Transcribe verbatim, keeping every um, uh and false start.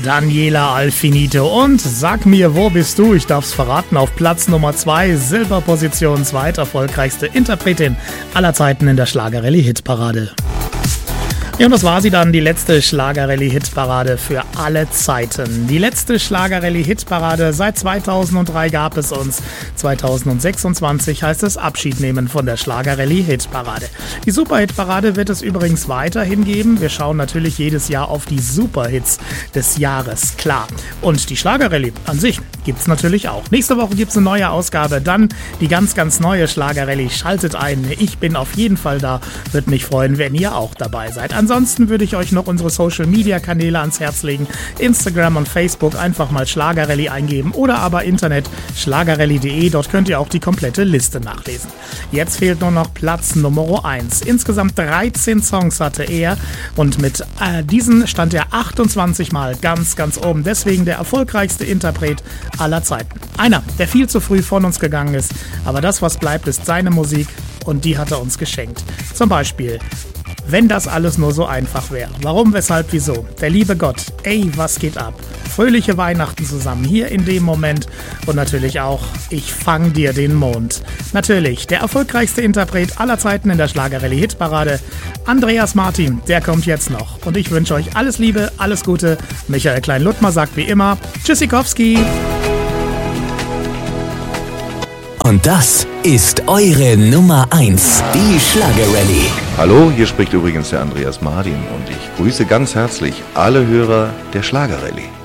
Daniela Alfinito und Sag mir, wo bist du? Ich darf's verraten, auf Platz Nummer zwei, Silberposition, zweiterfolgreichste Interpretin aller Zeiten in der Schlager-Rallye-Hitparade. Ja, und das war sie dann, die letzte Schlager-Rallye-Hitparade für alle Zeiten. Die letzte Schlager-Rallye-Hitparade seit zweitausenddrei gab es uns. zweitausendsechsundzwanzig heißt es Abschied nehmen von der Schlager-Rallye-Hitparade. Die Super-Hitparade wird es übrigens weiterhin geben. Wir schauen natürlich jedes Jahr auf die Superhits des Jahres, klar. Und die Schlager-Rallye an sich gibt's natürlich auch. Nächste Woche gibt's eine neue Ausgabe, dann die ganz, ganz neue Schlager-Rallye. Schaltet ein, ich bin auf jeden Fall da. Würde mich freuen, wenn ihr auch dabei seid. Ansonsten würde ich euch noch unsere Social-Media-Kanäle ans Herz legen. Instagram und Facebook einfach mal Schlager-Rallye eingeben oder aber Internet schlagerrallye punkt de. Dort könnt ihr auch die komplette Liste nachlesen. Jetzt fehlt nur noch Platz Nummer eins. Insgesamt dreizehn Songs hatte er und mit äh, diesen stand er achtundzwanzig Mal ganz, ganz oben. Deswegen der erfolgreichste Interpret aller Zeiten. Einer, der viel zu früh von uns gegangen ist, aber das, was bleibt, ist seine Musik und die hat er uns geschenkt. Zum Beispiel Wenn das alles nur so einfach wäre. Warum, weshalb, wieso? Der liebe Gott. Ey, was geht ab? Fröhliche Weihnachten zusammen hier in dem Moment und natürlich auch Ich fang dir den Mond. Natürlich der erfolgreichste Interpret aller Zeiten in der Schlager-Rallye-Hitparade, Andreas Martin, der kommt jetzt noch. Und ich wünsche euch alles Liebe, alles Gute. Michael Klein-Luttmer sagt wie immer Tschüssikowski. Und das ist eure Nummer eins, die Schlager-Rallye. Hallo, hier spricht übrigens der Andreas Martin und ich grüße ganz herzlich alle Hörer der Schlager-Rallye.